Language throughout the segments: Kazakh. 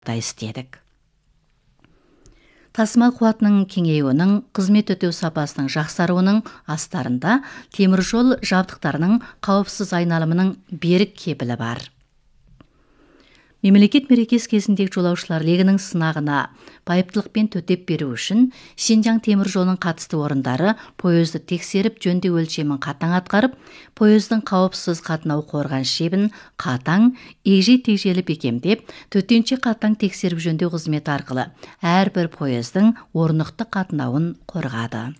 істедік. Тасымал қуатының кеңеюінің, қызмет өтеу сапасының жақсаруының астарында теміржол жабдықтарының қауіпсіз айналымының берік кепілі бар. Мемлекет мерекесі кезіндегі жолаушылар легінің сынағына байыптылықпен төтеп беру үшін Шинжаң темір жолының қатысты орындары пойызды тексеріп жөндеу өлшемін қатаң атқарып, пойыздың қауіпсіз қатынау қорғаныс шебін қатаң, егжей-тегжейлі бекемдеп, төтенше қатаң тексеріп жөндеу қызметі арқылы әрбір пойыздың орнықты қатынауын қорғады.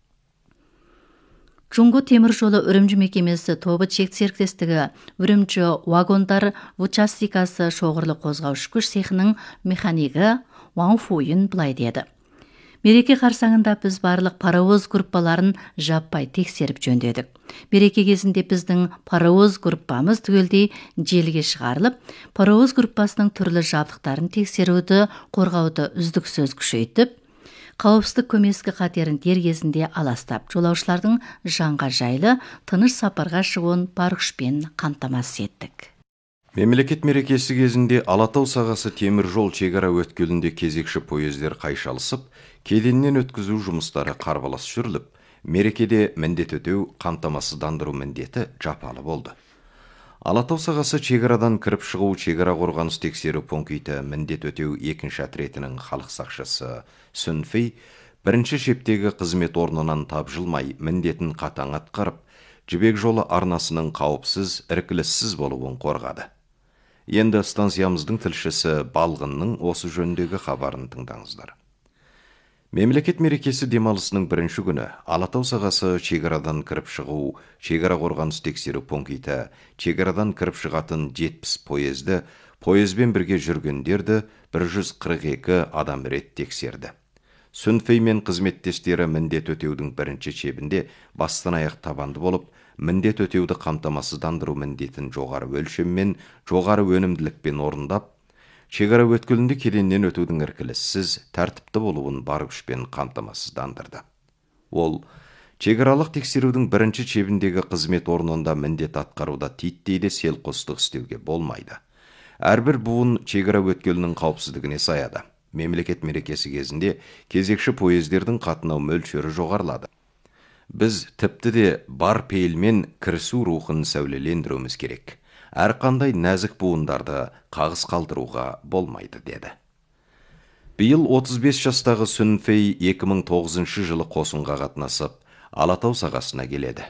Жунго темір жолы Үрімжі мекемесі тобы чек серіктестігі Үрімжі вагондар участикасы шоғырлы қозғаушы күш цехының механигі Ван Фуйын былай деді. Мереке қарсаңында біз барлық паровоз группаларын жаппай тексеріп жөндедік. Мереке кезінде біздің паровоз группамыз түгелдей желіге шығарылып, паровоз группасының түрлі жабдықтарын тексеруді, қорғауды үздіксіз күшейтіп, қауіпсіздік көмескі қатерін дер кезінде аластап, жолаушылардың жанға жайлы тыныш сапарға шығуын бар күшпен қамтамасыз еттік. Мемлекет мерекесі кезінде Алатау сағасы темір жол шекара өткелінде кезекші пойыздар қайшалысып, кеденнен өткізу жұмыстары қарбалас жүріліп, мерекеде міндет өтеу қамтамасыздандыру міндеті жапалы болды. Алатау сағасы шекарадан кіріп шығу шекара қорғаныс тексеру пункті міндет өтеу екінші отрядының халық сақшысы Сүн Фэй бірінші шептегі қызмет орнынан тапжылмай міндетін қатаң атқарып, жібек жолы арнасының қауіпсіз, іркіліссіз болуын қорғады. Енді станциямыздың тілшісі Балғынның осы жөндегі хабарын тыңдаңыздар. Мемлекет мерекесі демалысының бірінші күні Алатау сағасы шекарадан кіріп шығу, шекара қорғаныс тексеру пункті, шекарадан кіріп шығатын 70 пойызды, пойызбен бірге жүргендерді 142 адам рет тексерді. Сүн Фэй мен қызметтестері міндет өтеудің бірінші шебінде бастан аяқ табанды болып, міндет өтеуді қамтамасыздандыру міндетін жоғары өлшеммен, жоғары өнімділікпен орындап, шекара өткелінде кеденнен өтудің іркіліссіз, тәртіпті болуын бар күшпен қамтамасыздандырды. Ол, шекаралық тексерудің бірінші шебіндегі қызмет орнында міндет атқаруда титтейді селқостық істеуге болмайды. Әрбір буын шекара өткелінің қауіпсіздігіне саяды. Мемлекет мерекесі кезінде кезекші пойыздардың қатынау мөлшері жоғарылады. Біз тіпті де бар пейілмен кірісу рухын сәулелендіруіміз керек. Әрқандай нәзік буындарды қағыс қалдыруға болмайды, деді. Биыл 35 жастағы Сүн Фэй 2009 жылы қосынға қатынасып, Алатау сағасына келеді.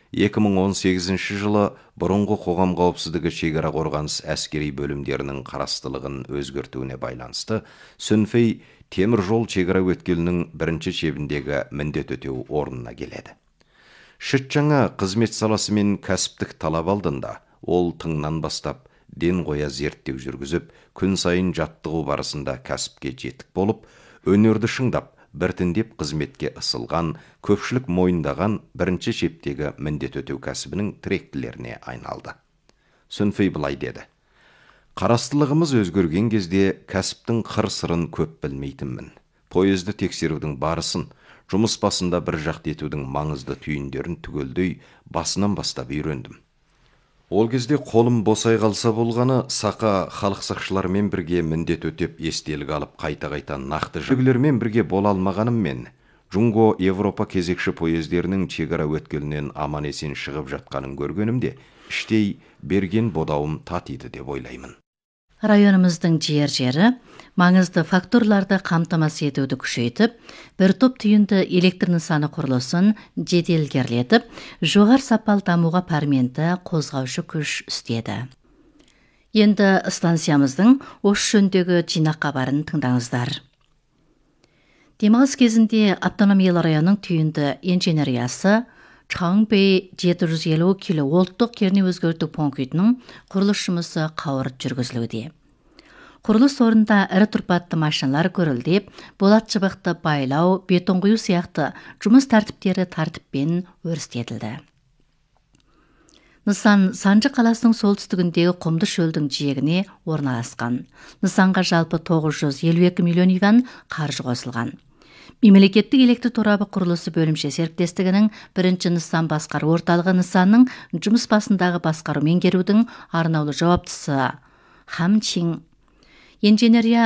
2018 жылы бұрынғы қоғам қауіпсіздігі шекара қорғаныс әскери бөлімдерінің қарастылығын өзгертуіне байланысты, Сүн Фэй темір жол шекара өткелінің бірінші шебіндегі міндет өтеу орнына келеді. Шыт жаңа қызмет саласы мен кәсіптік талап алдында ол тыңнан бастап ден қоя зерттеу жүргізіп, күн сайын жаттығу барысында кәсіпке жетік болып, өнерді шыңдап, біртіндеп қызметке ысылған, көпшілік мойындаған бірінші шептегі міндет өтеу кәсібінің тіректілеріне айналды. Сүн Фэй былай деді. Қарастылығымыз өзгерген кезде кәсіптің қыр-сырын көп білмейтінмін. Пойызды тексерудің барысын, жұмыс басында бір жақты етудің маңызды түйіндерін түгелдей басынан бастап үйрендім. Ол кезде қолым босай қалса болғаны, сақа халық сақшылармен бірге міндет өтеп естелік алып қайта-қайта нақты жүгілермен бірге бола алмағаныммен, Жунго Европа кезекші пойыздерінің шекара өткелінен аман-есен шығып жатқанын көргенімде, іштей берген бодауым татиды деп ойлаймын. Районымыздың жері маңызды факторларды қамтамасыз етуді күшейтіп, бір топ түйінді электр нысаны құрылысын жеделгерлетіп, жоғары сапалы дамуға пәрменді қозғаушы күш істеді. Енді станциямыздың осы жөндегі жинақ хабарын тыңдаңыздар. Демалыс кезінде автономиялы районның түйінді инженериясы Чаңбэй 750 киловольттық кернеу өзгерту пунктінің құрылыс жұмысы қауырт жүргізілуде. Құрылыс орнында ірі тұрпатты машиналар көрілдеп, болат шыбықты байлау, бетон құю сияқты жұмыс тәртіптері тәртіппен өрістетілді. Нысан Санжы қаласының солтүстігіндегі құмды шөлдің жиегіне орналасқан. Нысанға жалпы 952 миллион юан қаржы қосылған. Мемлекеттік электр торабы құрылысы бөлімше серіктестігінің бірінші нысан басқару орталығы нысанның жұмыс басындағы басқару меңгерудің арнаулы жауаптысы Хам Чин инженерия